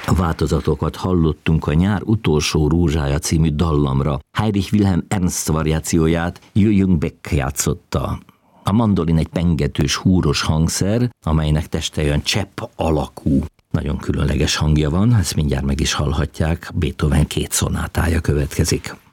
változatokat hallottunk a Nyár utolsó rózsája című dallamra. Heinrich Wilhelm Ernst variációját Jürgen Beck játszotta. A mandolin egy pengetős, húros hangszer, amelynek teste olyan csepp alakú. Nagyon különleges hangja van, ezt mindjárt meg is hallhatják. Beethoven 2 szonátája következik.